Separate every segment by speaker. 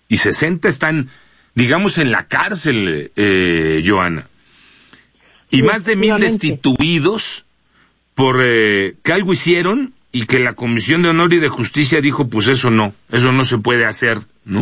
Speaker 1: y 60 están, digamos, en la cárcel, Joana. Y
Speaker 2: Sí,
Speaker 1: más de 1,000 destituidos por que algo hicieron y que la Comisión de Honor y de Justicia dijo, pues eso no se puede hacer, ¿no?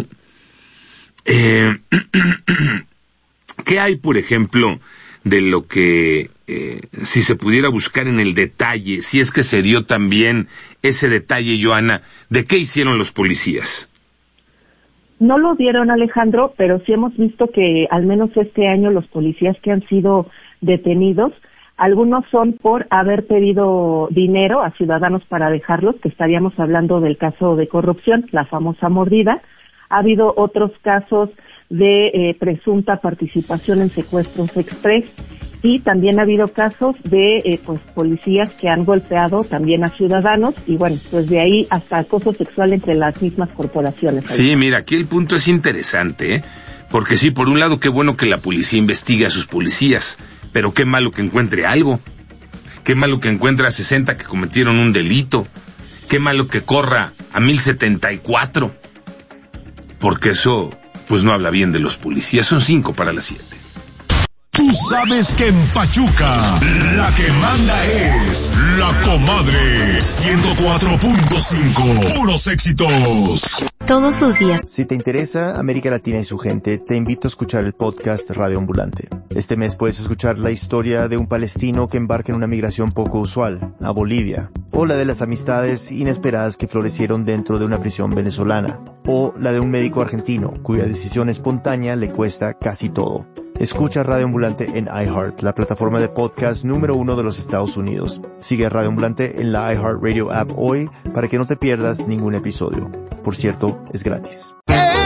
Speaker 1: ¿Qué hay, por ejemplo, de lo que, si se pudiera buscar en el detalle, si es que se dio también ese detalle, Joana, de qué hicieron los policías?
Speaker 2: No lo dieron, Alejandro, pero sí hemos visto que al menos este año los policías que han sido detenidos, algunos son por haber pedido dinero a ciudadanos para dejarlos, que estaríamos hablando del caso de corrupción, la famosa mordida. Ha habido otros casos de presunta participación en secuestros express y también ha habido casos de policías que han golpeado también a ciudadanos y bueno, pues de ahí hasta acoso sexual entre las mismas corporaciones.
Speaker 1: Sí, mira, aquí el punto es interesante, porque sí, por un lado, qué bueno que la policía investigue a sus policías, pero qué malo que encuentre algo, qué malo que encuentre a 60 que cometieron un delito, qué malo que corra a 1,074, porque eso, pues no habla bien de los policías. Son 5:07.
Speaker 3: Tú sabes que en Pachuca la que manda es La Comadre 104.5. Puros éxitos.
Speaker 4: Todos los días.
Speaker 5: Si te interesa América Latina y su gente, te invito a escuchar el podcast Radio Ambulante. Este mes puedes escuchar la historia de un palestino que embarca en una migración poco usual, a Bolivia, o la de las amistades inesperadas que florecieron dentro de una prisión venezolana, o la de un médico argentino cuya decisión espontánea le cuesta casi todo. Escucha Radio Ambulante en iHeart, la plataforma de podcast número 1 de los Estados Unidos. Sigue a Radio Ambulante en la iHeart Radio app hoy para que no te pierdas ningún episodio. Por cierto, es gratis.